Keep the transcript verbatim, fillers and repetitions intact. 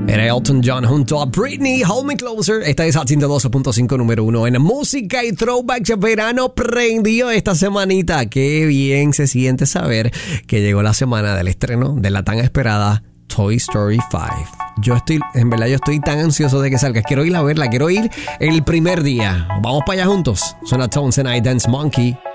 Era Elton John junto a Britney, Hold Me Closer. Esta es ciento doce punto cinco número uno en música y throwback. Verano prendió esta semanita. Qué bien se siente saber que llegó la semana del estreno de la tan esperada Toy Story cinco. Yo estoy, en verdad, yo estoy tan ansioso de que salga. Quiero ir a verla, quiero ir el primer día. Vamos para allá juntos. Suena Tones and I, Dance Monkey.